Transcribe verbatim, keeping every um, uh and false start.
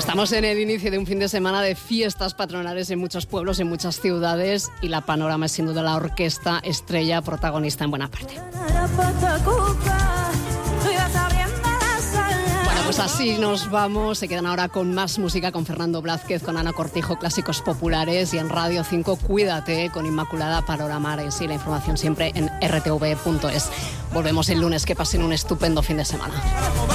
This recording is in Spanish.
Estamos en el inicio de un fin de semana de fiestas patronales en muchos pueblos, en muchas ciudades, y la Panorama es sin duda la orquesta estrella protagonista en buena parte. Bueno, pues así nos vamos. Se quedan ahora con más música, con Fernando Blázquez, con Ana Cortijo, clásicos populares, y en Radio cinco, Cuídate, con Inmaculada Palomares, y la información siempre en r t v punto es. Volvemos el lunes. Que pasen un estupendo fin de semana.